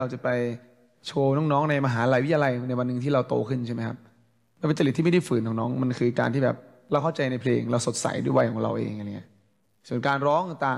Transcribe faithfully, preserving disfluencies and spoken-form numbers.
เราจะไปโชว์น้องๆในมหาลัยวิทยาลัยในวันหนึ่งที่เราโตขึ้นใช่ไหมครับมันเป็นจริตที่ไม่ได้ฝืนของน้องมันคือการที่แบบเราเข้าใจในเพลงเราสดใสด้วยวัยของเราเองอะไรเงี้ยส่วนการร้องต่าง